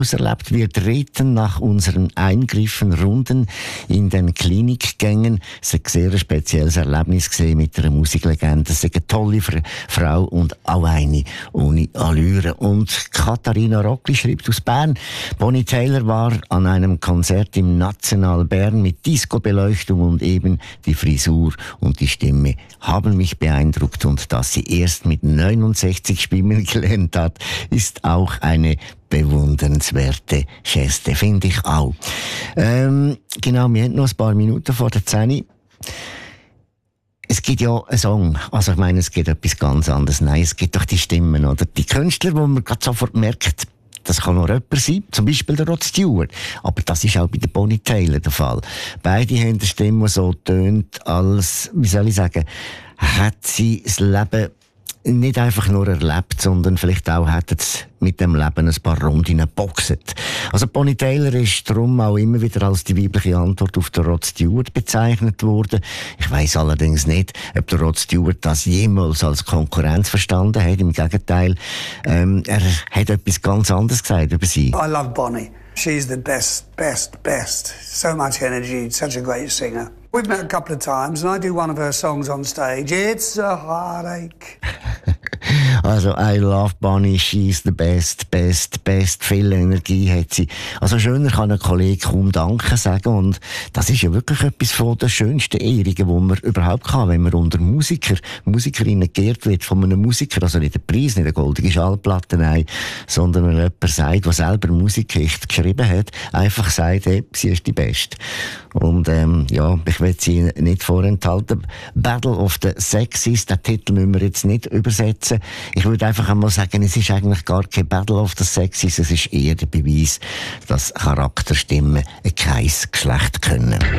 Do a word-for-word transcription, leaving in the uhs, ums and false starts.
erlebt. Wir drehten nach unseren Eingriffen Runden in den Klinikgängen. Es war ein sehr spezielles Erlebnis mit einer Musiklegende. Es ist eine tolle Frau und auch eine ohne Allüre. Und Katharina Rockli schreibt aus Bern, Bonnie Tyler war an einem Konzert im National Bern mit Disco-Beleuchtung und eben die Frisur und die Stimme haben mich beeindruckt. Und dass sie erst mit neunundsechzig Stimmen gelernt hat, ist auch eine bewundernswerte Geste, finde ich auch. Ähm, genau, wir haben noch ein paar Minuten vor der zehn. Es gibt ja einen Song, also ich meine, es gibt etwas ganz anderes. Nein, es gibt doch die Stimmen, oder? Die Künstler, wo man gerade sofort merkt, das kann noch Rapper sein, zum Beispiel der Rod Stewart. Aber das ist auch bei der Bonnie Tyler der Fall. Beide haben eine Stimme, die so tönt, als, wie soll ich sagen, hat sie das Leben nicht einfach nur erlebt, sondern vielleicht auch hat es mit dem Leben ein paar Runden geboxt. Also Bonnie Tyler ist darum auch immer wieder als die weibliche Antwort auf den Rod Stewart bezeichnet worden. Ich weiss allerdings nicht, ob der Rod Stewart das jemals als Konkurrenz verstanden hat. Im Gegenteil, ähm, er hat etwas ganz anderes gesagt über sie. I love Bonnie. She's the best, best, best. So much energy, such a great singer. We've met a couple of times and I do one of her songs on stage. It's a heartache. Also, I love Bonnie, she's the best, best, best. Viel Energie hat sie. Also, schöner kann ein Kollege kaum Danke sagen. Und das ist ja wirklich etwas von den schönsten Ehrungen, die man überhaupt kann, wenn man unter Musiker, Musikerinnen geehrt wird von einem Musiker. Also nicht der Preis, nicht eine goldige Schallplatte, nein, sondern wenn jemand sagt, der selber Musikgeschichte geschrieben hat, einfach sagt, hey, sie ist die Beste. Und, ähm, ja, ich will sie nicht vorenthalten. Battle of the Sexes, den Titel müssen wir jetzt nicht übersetzen. Ich würde einfach einmal sagen, es ist eigentlich gar kein Battle of the Sexes, es ist eher der Beweis, dass Charakterstimmen kein Geschlecht können.